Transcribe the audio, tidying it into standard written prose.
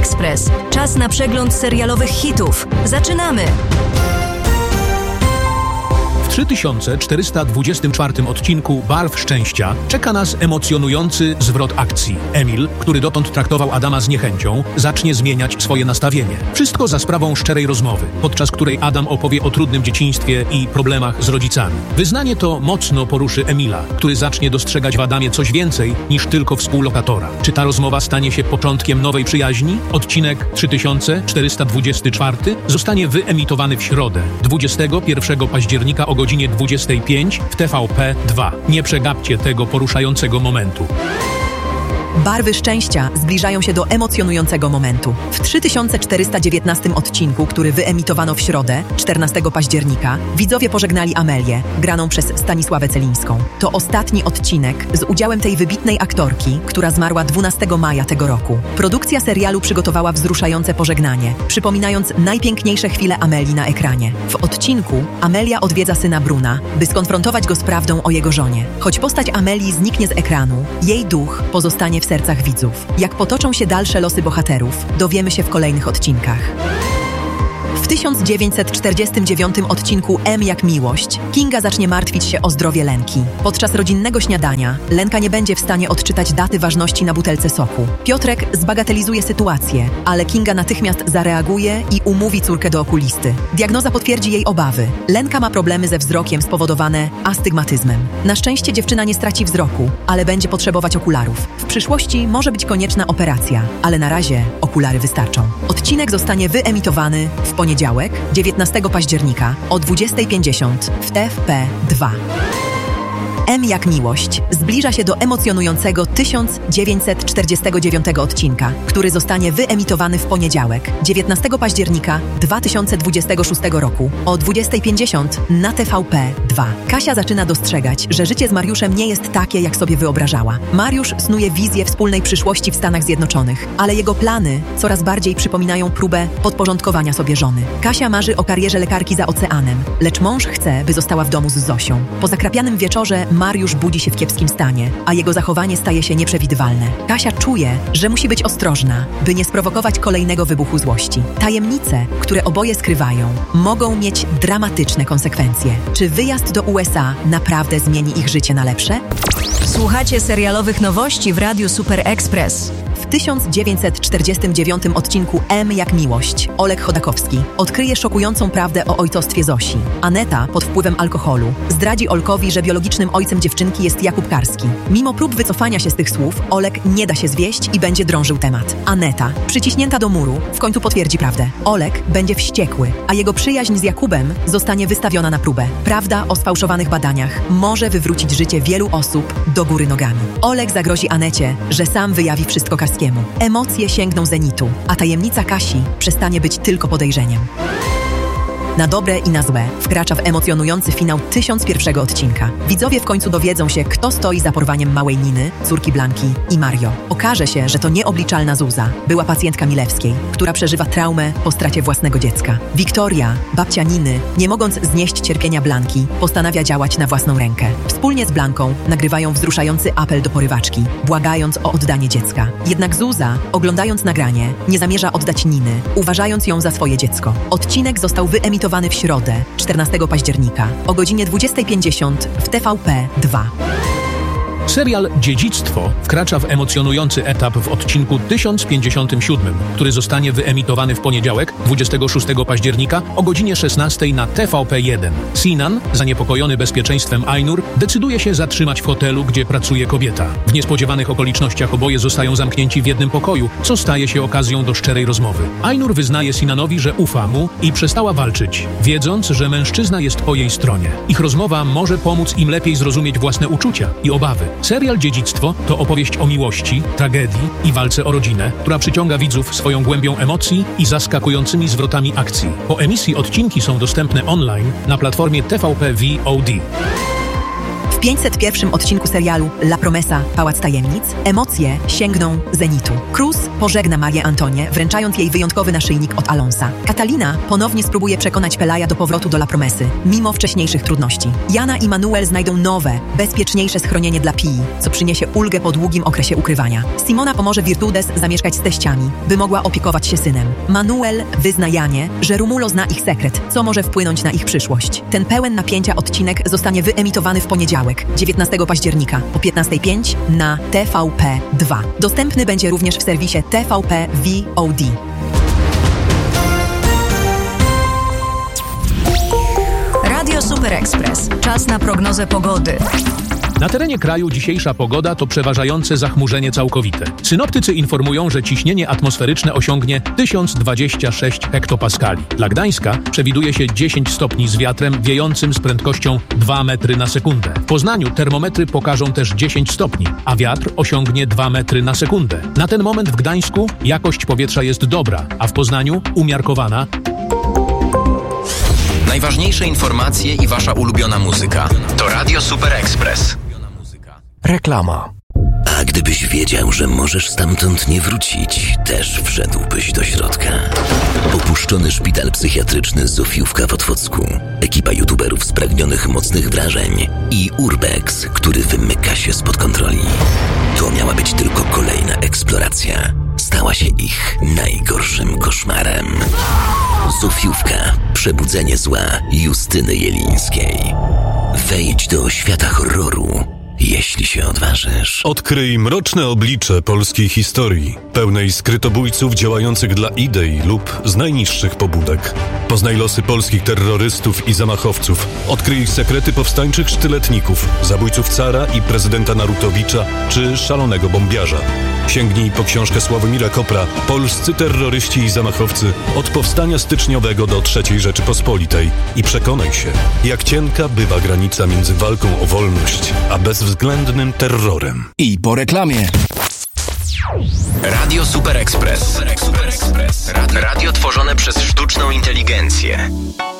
Express. Czas na przegląd serialowych hitów. Zaczynamy! W 3424 odcinku Barw Szczęścia czeka nas emocjonujący zwrot akcji. Emil, który dotąd traktował Adama z niechęcią, zacznie zmieniać swoje nastawienie. Wszystko za sprawą szczerej rozmowy, podczas której Adam opowie o trudnym dzieciństwie i problemach z rodzicami. Wyznanie to mocno poruszy Emila, który zacznie dostrzegać w Adamie coś więcej niż tylko współlokatora. Czy ta rozmowa stanie się początkiem nowej przyjaźni? Odcinek 3424 zostanie wyemitowany w środę, 21 października o godzinie 25 w TVP 2. Nie przegapcie tego poruszającego momentu. Barwy szczęścia zbliżają się do emocjonującego momentu. W 3419 odcinku, który wyemitowano w środę, 14 października, widzowie pożegnali Amelię, graną przez Stanisławę Celińską. To ostatni odcinek z udziałem tej wybitnej aktorki, która zmarła 12 maja tego roku. Produkcja serialu przygotowała wzruszające pożegnanie, przypominając najpiękniejsze chwile Amelii na ekranie. W odcinku Amelia odwiedza syna Bruna, by skonfrontować go z prawdą o jego żonie. Choć postać Amelii zniknie z ekranu, jej duch pozostanie w sercach widzów. Jak potoczą się dalsze losy bohaterów, dowiemy się w kolejnych odcinkach. W 1949 odcinku M jak miłość, Kinga zacznie martwić się o zdrowie Lenki. Podczas rodzinnego śniadania Lenka nie będzie w stanie odczytać daty ważności na butelce soku. Piotrek zbagatelizuje sytuację, ale Kinga natychmiast zareaguje i umówi córkę do okulisty. Diagnoza potwierdzi jej obawy. Lenka ma problemy ze wzrokiem spowodowane astygmatyzmem. Na szczęście dziewczyna nie straci wzroku, ale będzie potrzebować okularów. W przyszłości może być konieczna operacja, ale na razie okulary wystarczą. Odcinek zostanie wyemitowany w poniedziałek, 19 października o 20:50 w TVP 2. M jak miłość zbliża się do emocjonującego 1949 odcinka, który zostanie wyemitowany w poniedziałek, 19 października 2026 roku o 20:50 na TVP 2. Kasia zaczyna dostrzegać, że życie z Mariuszem nie jest takie, jak sobie wyobrażała. Mariusz snuje wizję wspólnej przyszłości w Stanach Zjednoczonych, ale jego plany coraz bardziej przypominają próbę podporządkowania sobie żony. Kasia marzy o karierze lekarki za oceanem, lecz mąż chce, by została w domu z Zosią. Po zakrapianym wieczorze Mariusz budzi się w kiepskim stanie, a jego zachowanie staje się nieprzewidywalne. Kasia czuje, że musi być ostrożna, by nie sprowokować kolejnego wybuchu złości. Tajemnice, które oboje skrywają, mogą mieć dramatyczne konsekwencje. Czy wyjazd do USA naprawdę zmieni ich życie na lepsze? Słuchacie serialowych nowości w Radiu Super Express. W 1949 odcinku M jak miłość Oleg Chodakowski odkryje szokującą prawdę o ojcostwie Zosi. Aneta, pod wpływem alkoholu, zdradzi Olkowi, że biologicznym ojcem dziewczynki jest Jakub Karski. Mimo prób wycofania się z tych słów, Oleg nie da się zwieść i będzie drążył temat. Aneta, przyciśnięta do muru, w końcu potwierdzi prawdę. Oleg będzie wściekły, a jego przyjaźń z Jakubem zostanie wystawiona na próbę. Prawda o sfałszowanych badaniach może wywrócić życie wielu osób do góry nogami. Oleg zagrozi Anecie, że sam wyjawi wszystko Karskiemu. Emocje sięgną zenitu, a tajemnica Kasi przestanie być tylko podejrzeniem. Na dobre i na złe wkracza w emocjonujący finał 1001 odcinka. Widzowie w końcu dowiedzą się, kto stoi za porwaniem małej Niny, córki Blanki i Mario. Okaże się, że to nieobliczalna Zuza, była pacjentka Milewskiej, która przeżywa traumę po stracie własnego dziecka. Wiktoria, babcia Niny, nie mogąc znieść cierpienia Blanki, postanawia działać na własną rękę. Wspólnie z Blanką nagrywają wzruszający apel do porywaczki, błagając o oddanie dziecka. Jednak Zuza, oglądając nagranie, nie zamierza oddać Niny, uważając ją za swoje dziecko. Odcinek został wyemitowany w środę, 14 października o godzinie 20:50 w TVP 2. Serial Dziedzictwo wkracza w emocjonujący etap w odcinku 1057, który zostanie wyemitowany w poniedziałek, 26 października o godzinie 16 na TVP1. Sinan, zaniepokojony bezpieczeństwem Ainur, decyduje się zatrzymać w hotelu, gdzie pracuje kobieta. W niespodziewanych okolicznościach oboje zostają zamknięci w jednym pokoju, co staje się okazją do szczerej rozmowy. Ainur wyznaje Sinanowi, że ufa mu i przestała walczyć, wiedząc, że mężczyzna jest po jej stronie. Ich rozmowa może pomóc im lepiej zrozumieć własne uczucia i obawy. Serial Dziedzictwo to opowieść o miłości, tragedii i walce o rodzinę, która przyciąga widzów swoją głębią emocji i zaskakującymi zwrotami akcji. Po emisji odcinki są dostępne online na platformie TVP VOD. 501. odcinku serialu La Promesa – Pałac Tajemnic emocje sięgną zenitu. Cruz pożegna Marię Antonię, wręczając jej wyjątkowy naszyjnik od Alonsa. Catalina ponownie spróbuje przekonać Pelaja do powrotu do La Promesy, mimo wcześniejszych trudności. Jana i Manuel znajdą nowe, bezpieczniejsze schronienie dla Pii, co przyniesie ulgę po długim okresie ukrywania. Simona pomoże Virtudes zamieszkać z teściami, by mogła opiekować się synem. Manuel wyzna Janie, że Romulo zna ich sekret, co może wpłynąć na ich przyszłość. Ten pełen napięcia odcinek zostanie wyemitowany w poniedziałek, 19 października o 15:05 na TVP2. Dostępny będzie również w serwisie TVP VOD. Radio Super Express. Czas na prognozę pogody. Na terenie kraju dzisiejsza pogoda to przeważające zachmurzenie całkowite. Synoptycy informują, że ciśnienie atmosferyczne osiągnie 1026 hektopaskali. Dla Gdańska przewiduje się 10 stopni z wiatrem wiejącym z prędkością 2 metry na sekundę. W Poznaniu termometry pokażą też 10 stopni, a wiatr osiągnie 2 metry na sekundę. Na ten moment w Gdańsku jakość powietrza jest dobra, a w Poznaniu umiarkowana. Najważniejsze informacje i wasza ulubiona muzyka. To Radio Super Express. Reklama. A gdybyś wiedział, że możesz stamtąd nie wrócić, też wszedłbyś do środka. Opuszczony szpital psychiatryczny Zofiówka w Otwocku, ekipa youtuberów spragnionych mocnych wrażeń i Urbex, który wymyka się spod kontroli. To miała być tylko kolejna eksploracja. Stała się ich najgorszym koszmarem. Zofiówka. Przebudzenie zła Justyny Jelińskiej. Wejdź do świata horroru, jeśli się odważysz. Odkryj mroczne oblicze polskiej historii, pełnej skrytobójców działających dla idei lub z najniższych pobudek. Poznaj losy polskich terrorystów i zamachowców. Odkryj ich sekrety powstańczych sztyletników, zabójców cara i prezydenta Narutowicza czy szalonego bombiarza. Sięgnij po książkę Sławomira Kopra Polscy terroryści i zamachowcy od powstania styczniowego do III Rzeczypospolitej i przekonaj się, jak cienka bywa granica między walką o wolność a bezwzględnym terrorem. I po reklamie. Radio Super Express. Radio tworzone przez sztuczną inteligencję.